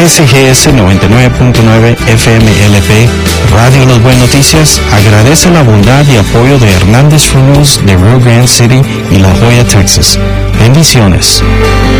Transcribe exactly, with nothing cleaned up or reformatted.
S G S noventa y nueve punto nueve F M L P, Radio Los Buen Noticias, agradece la bondad y apoyo de Hernández Funerals de Rio Grande City y La Joya, Texas. Bendiciones.